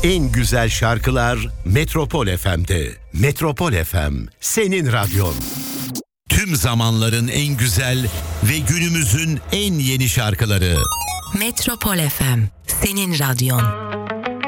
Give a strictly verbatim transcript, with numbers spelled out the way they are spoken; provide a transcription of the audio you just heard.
En güzel şarkılar Metropol F M'de. Metropol F M, senin radyon. Tüm zamanların en güzel ve günümüzün en yeni şarkıları. Metropol F M, senin radyon.